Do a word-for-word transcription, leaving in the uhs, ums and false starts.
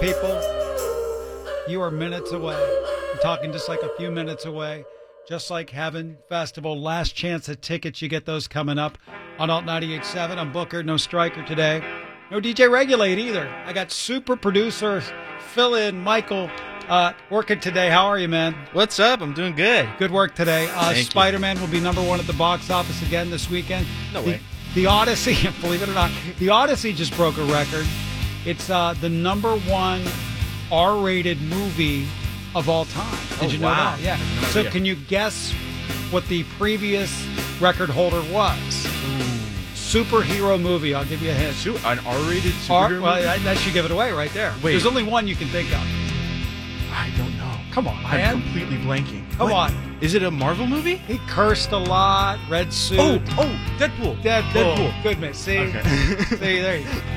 people, you are minutes away. I'm talking just like a few minutes away. Just like Heaven Festival. Last chance at tickets. You get those coming up on Alt ninety-eight point seven. I'm Booker. No Striker today. No D J Regulate either. I got super producer fill-in Michael uh, working today. How are you, man? What's up? I'm doing good. Good work today. Uh, Thank Spider-Man you. will be number one at the box office again this weekend. No the, way. The Odyssey, believe it or not, the Odyssey just broke a record. It's uh, the number one R-rated movie of all time. Did oh, you know wow. that? Yeah. No so idea. Can you guess what the previous record holder was? Ooh. Superhero movie. I'll give you a hint. Su- an R-rated R- superhero well, movie? that, that should give it away right there. Wait. There's only one you can think of. I don't know. Come on, I'm man. completely blanking. Come What? on. Is it a Marvel movie? He cursed a lot. Red suit. Oh, oh, Deadpool. Deadpool. Deadpool. Good man. See? Okay. See, there you go.